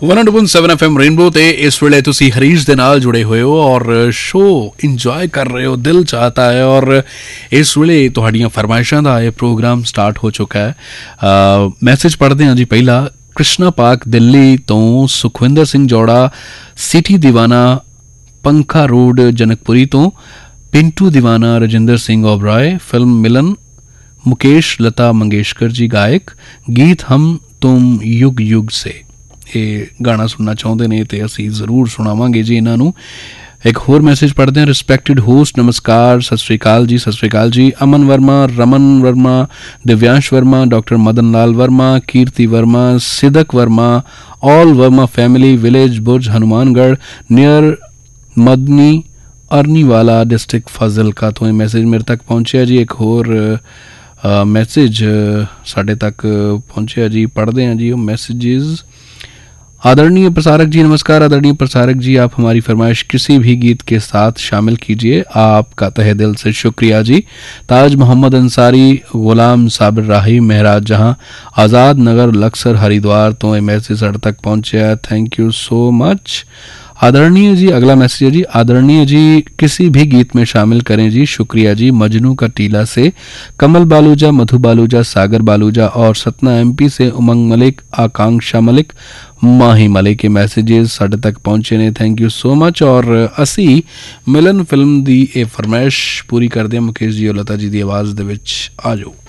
102.7 FM rainbow ते इस वेले तुसी हरीश दे नाल जुड़े हुए हो और शो इंजॉय कर रहे हो, दिल चाहता है। और इस वेले तुहाड़ियां फरमाइशां दा ये प्रोग्राम स्टार्ट हो चुका है। मैसेज पढ़ते हैं जी। पहला कृष्णा पाक दिल्ली तो सुखविंदर सिंह जोड़ा, सिटी दीवाना पंखा रोड जनकपुरी तो पिंटू दीवाना रजिंदर सिंह ओबराय, फिल्म मिलन मुकेश लता मंगेशकर जी गायक, गीत हम तुम युग युग से ये गाना सुनना चाहते ने तो असी जरूर सुनावांगे जी इन्हां नूं। एक होर मैसेज पढ़ते हैं। रिस्पैक्टेड होस्ट नमस्कार, सत श्री अकाल जी, सत श्री अकाल जी। अमन वर्मा, रमन वर्मा, दिव्यांश वर्मा, डॉक्टर मदन लाल वर्मा, कीर्ति Verma, सिदक Verma, all Verma family, village बुर्ज हनुमानगढ़ नियर मदनी अरनीवाला डिस्ट्रिक्ट फाजिलका तो ये मैसेज मेरे तक पहुँचे जी। एक होर मैसेज साढ़े तक पहुँचे जी, पढ़ते हैं जी वो मैसेजेस। आदरणीय प्रसारक जी नमस्कार। आदरणीय प्रसारक जी, आप हमारी फरमाइश किसी भी गीत के साथ शामिल कीजिए, आपका तहे दिल से शुक्रिया जी। ताज मोहम्मद अंसारी, गुलाम साबिर राही, महराज जहां, आज़ाद नगर लक्सर हरिद्वार तो ये मैसेज साढ़े तक पहुँचे। थैंक यू सो मच आदरणीय जी। अगला मैसेज है जी। आदरणीय जी किसी भी गीत में शामिल करें जी, शुक्रिया जी। मजनू का टीला से कमल बालूजा, मधु बालूजा, सागर बालूजा और सतना एमपी से उमंग मलिक, आकांक्षा मलिक, माही मलिक के मैसेजेस साढ़े तक पहुँचे ने। Thank you so much. और असी मिलन फिल्म दी ए फरमाइश पूरी करते हैं मुकेश जी और लता जी की आवाज़ दे विच। आ जाओ।